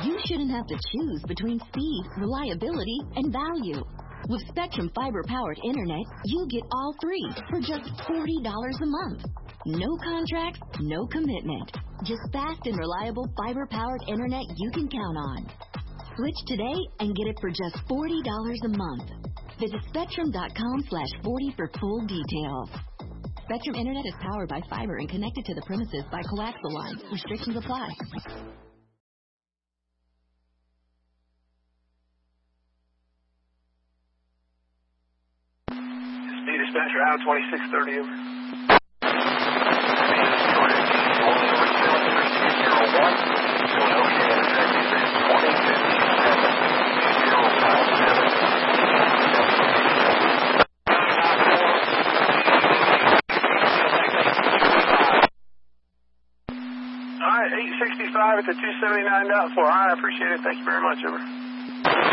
you shouldn't have to choose between speed, reliability, and value. With Spectrum fiber-powered internet, you get all three for just $40 a month. No contracts, no commitment. Just fast and reliable fiber-powered internet you can count on. Switch today and get it for just $40 a month. Visit Spectrum.com/40 for full details. Spectrum Internet is powered by fiber and connected to the premises by coaxial lines. Restrictions apply. Speed dispatcher out 2630 over. All right, 865 at the 279.4. All right, I appreciate it. Thank you very much, over.